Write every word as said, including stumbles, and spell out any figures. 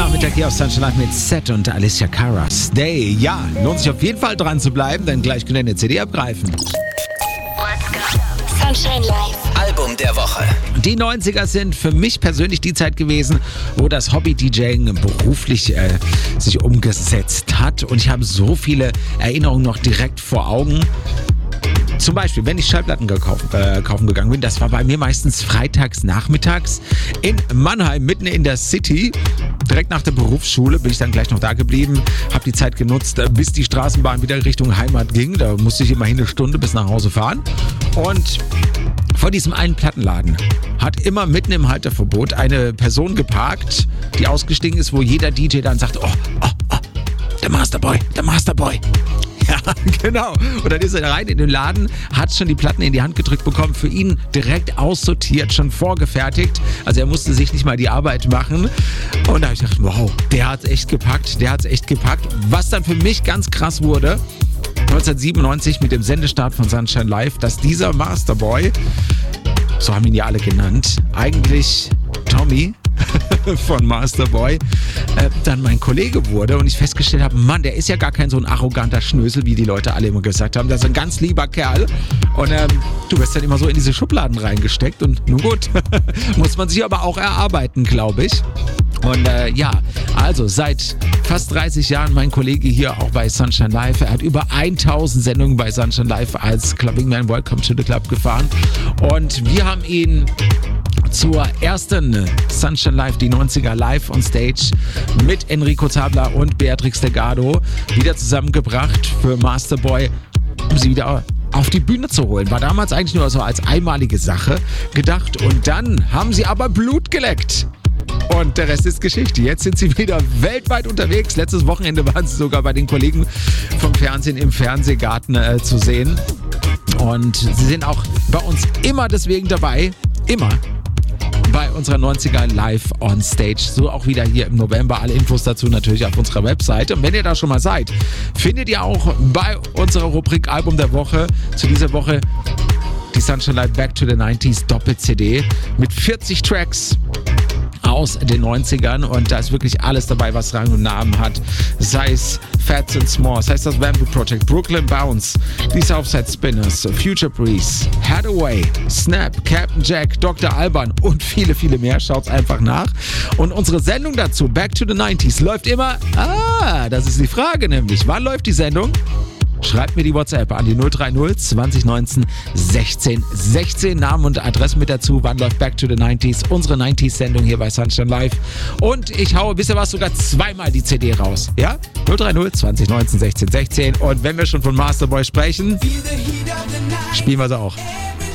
Nachmittag hier auf Sunshine Live mit Seth und Alicia Cara. Stay. Ja, lohnt sich auf jeden Fall dran zu bleiben, denn gleich könnt ihr eine C D abgreifen. Let's go. Sunshine Live. Album der Woche. Die neunziger sind für mich persönlich die Zeit gewesen, wo das Hobby-DJing beruflich äh, sich umgesetzt hat. Und ich habe so viele Erinnerungen noch direkt vor Augen. Zum Beispiel, wenn ich Schallplatten gekauft, äh, kaufen gegangen bin, das war bei mir meistens freitags nachmittags in Mannheim, mitten in der City. Direkt nach der Berufsschule bin ich dann gleich noch da geblieben, habe die Zeit genutzt, bis die Straßenbahn wieder Richtung Heimat ging. Da musste ich immerhin eine Stunde bis nach Hause fahren. Und vor diesem einen Plattenladen hat immer mitten im Halteverbot eine Person geparkt, die ausgestiegen ist, wo jeder D J dann sagt, oh, oh, oh, der Masterboy, der Masterboy. Ja, genau. Und dann ist er rein in den Laden, hat schon die Platten in die Hand gedrückt bekommen, für ihn direkt aussortiert, schon vorgefertigt. Also er musste sich nicht mal die Arbeit machen. Und da habe ich gedacht, wow, der hat's echt gepackt, der hat's echt gepackt. Was dann für mich ganz krass wurde, neunzehnhundertsiebenundneunzig mit dem Sendestart von Sunshine Live, dass dieser Masterboy, so haben ihn ja alle genannt, eigentlich Tommy von Masterboy, äh, dann mein Kollege wurde und ich festgestellt habe, Mann, der ist ja gar kein so ein arroganter Schnösel, wie die Leute alle immer gesagt haben. Der ist ein ganz lieber Kerl und ähm, du wirst dann immer so in diese Schubladen reingesteckt und nun gut, muss man sich aber auch erarbeiten, glaube ich. Und äh, ja, also seit fast dreißig Jahren mein Kollege hier auch bei Sunshine Live. Er hat über tausend Sendungen bei Sunshine Live als Clubbing Man Welcome to the Club gefahren und wir haben ihn zur ersten Sunshine Live, die neunziger live on Stage mit Enrico Zabler und Beatrix Delgado wieder zusammengebracht für Masterboy, um sie wieder auf die Bühne zu holen. War damals eigentlich nur so als einmalige Sache gedacht und dann haben sie aber Blut geleckt. Und der Rest ist Geschichte. Jetzt sind sie wieder weltweit unterwegs. Letztes Wochenende waren sie sogar bei den Kollegen vom Fernsehen im Fernsehgarten äh, zu sehen. Und sie sind auch bei uns immer deswegen dabei. Immer. Bei unserer neunziger Live on Stage. So auch wieder hier im November. Alle Infos dazu natürlich auf unserer Webseite. Und wenn ihr da schon mal seid, findet ihr auch bei unserer Rubrik Album der Woche zu dieser Woche die Sunshine Live Back to the neunziger Doppel-C D mit vierzig Tracks aus den neunzigern und da ist wirklich alles dabei, was Rang und Namen hat. Sei es Fats and S'mores, sei es das Bamboo Project, Brooklyn Bounce, die Southside Spinners, Future Breeze, Hathaway, Snap, Captain Jack, Doktor Alban und viele, viele mehr. Schaut's einfach nach. Und unsere Sendung dazu, Back to the neunziger, läuft immer, ah, das ist die Frage nämlich, wann läuft die Sendung? Schreibt mir die WhatsApp an die null drei null zwanzig neunzehn sechzehn sechzehn. Namen und Adressen mit dazu. Wann läuft Back to the neunziger? Unsere neunziger-Sendung hier bei Sunshine Live. Und ich haue, wisst ihr was, sogar zweimal die C D raus. Ja? null drei null zwanzig neunzehn sechzehn sechzehn. Und wenn wir schon von Masterboy sprechen, spielen wir sie auch.